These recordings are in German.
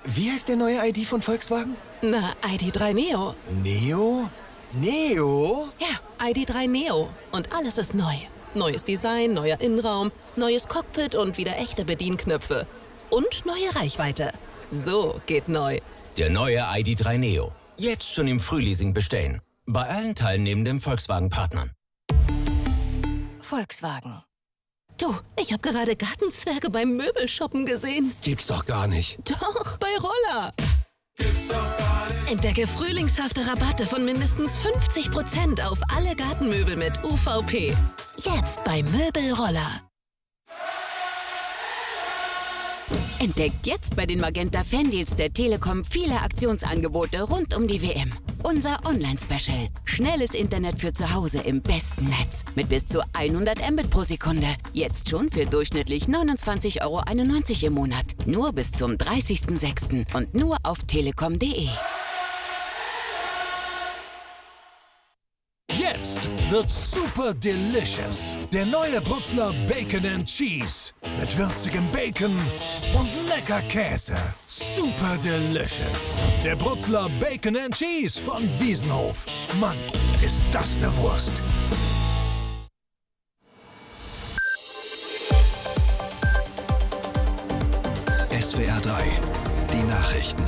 Wie heißt der neue ID von Volkswagen? Na, ID.3 Neo. Neo? Neo? Ja, ID.3 Neo. Und alles ist neu. Neues Design, neuer Innenraum, neues Cockpit und wieder echte Bedienknöpfe. Und neue Reichweite. So geht neu. Der neue ID.3 Neo. Jetzt schon im Frühleasing bestellen. Bei allen teilnehmenden Volkswagen-Partnern. Volkswagen. Du, ich habe gerade Gartenzwerge beim Möbelshoppen gesehen. Gibt's doch gar nicht. Doch, bei Roller. Entdecke frühlingshafte Rabatte von mindestens 50% auf alle Gartenmöbel mit UVP. Jetzt bei Möbelroller. Entdeckt jetzt bei den Magenta Fandeals der Telekom viele Aktionsangebote rund um die WM. Unser Online-Special. Schnelles Internet für zu Hause im besten Netz. Mit bis zu 100 Mbit pro Sekunde. Jetzt schon für durchschnittlich 29,91 € im Monat. Nur bis zum 30.06. und nur auf telekom.de. Jetzt wird's super delicious. Der neue Brutzler Bacon and Cheese. Mit würzigem Bacon und lecker Käse. Super delicious. Der Brutzler Bacon and Cheese von Wiesenhof. Mann, ist das eine Wurst. SWR 3, die Nachrichten.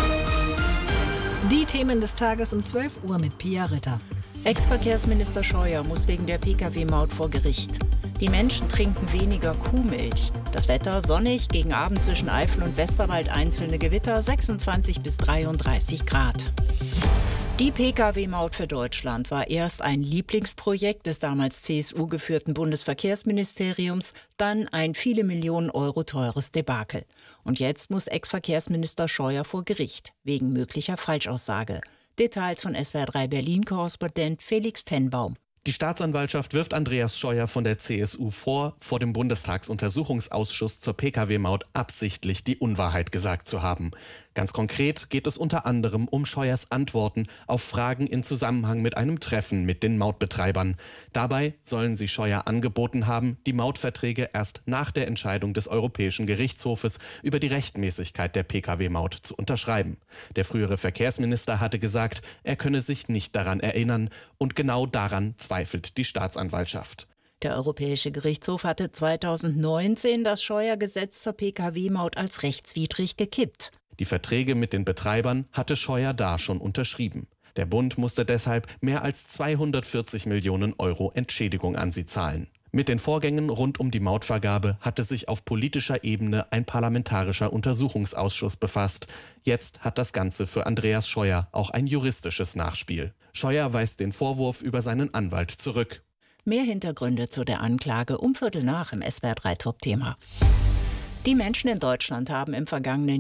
Die Themen des Tages um 12 Uhr mit Pia Ritter. Ex-Verkehrsminister Scheuer muss wegen der Pkw-Maut vor Gericht. Die Menschen trinken weniger Kuhmilch. Das Wetter sonnig, gegen Abend zwischen Eifel und Westerwald einzelne Gewitter, 26 bis 33 Grad. Die Pkw-Maut für Deutschland war erst ein Lieblingsprojekt des damals CSU-geführten Bundesverkehrsministeriums, dann ein viele Millionen Euro teures Debakel. Und jetzt muss Ex-Verkehrsminister Scheuer vor Gericht, wegen möglicher Falschaussage. Details von SWR 3 Berlin-Korrespondent Felix Tenbaum. Die Staatsanwaltschaft wirft Andreas Scheuer von der CSU vor dem Bundestagsuntersuchungsausschuss zur Pkw-Maut absichtlich die Unwahrheit gesagt zu haben. Ganz konkret geht es unter anderem um Scheuers Antworten auf Fragen in Zusammenhang mit einem Treffen mit den Mautbetreibern. Dabei sollen sie Scheuer angeboten haben, die Mautverträge erst nach der Entscheidung des Europäischen Gerichtshofes über die Rechtmäßigkeit der Pkw-Maut zu unterschreiben. Der frühere Verkehrsminister hatte gesagt, er könne sich nicht daran erinnern, und genau daran zweifelt die Staatsanwaltschaft. Der Europäische Gerichtshof hatte 2019 das Scheuer-Gesetz zur Pkw-Maut als rechtswidrig gekippt. Die Verträge mit den Betreibern hatte Scheuer da schon unterschrieben. Der Bund musste deshalb mehr als 240 Millionen Euro Entschädigung an sie zahlen. Mit den Vorgängen rund um die Mautvergabe hatte sich auf politischer Ebene ein parlamentarischer Untersuchungsausschuss befasst. Jetzt hat das Ganze für Andreas Scheuer auch ein juristisches Nachspiel. Scheuer weist den Vorwurf über seinen Anwalt zurück. Mehr Hintergründe zu der Anklage um 7:15 im SWR 3 Top-Thema. Die Menschen in Deutschland haben im vergangenen